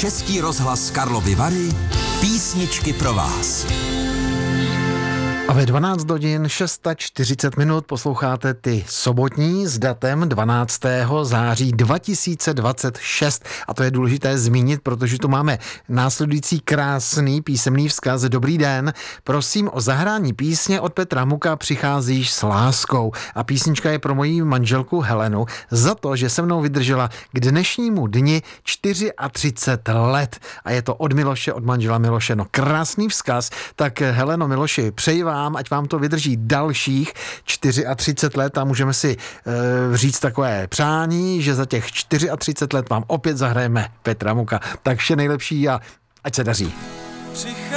Český rozhlas Karlovy Vary, písničky pro vás. A ve 12 hodin 640 minut posloucháte ty sobotní s datem 12. září 2026. A to je důležité zmínit, protože tu máme následující krásný písemný vzkaz. Dobrý den, prosím o zahrání písně od Petra Muka Přicházíš s láskou. A písnička je pro moji manželku Helenu za to, že se mnou vydržela k dnešnímu dni 34 let. A je to od Miloše, od manžela Miloše. No krásný vzkaz. Tak Heleno, Miloši, přeji vám, ať vám to vydrží dalších 34 let a můžeme si říct takové přání, že za těch 34 let vám opět zahrajeme Petra Muka. Tak vše nejlepší a ať se daří.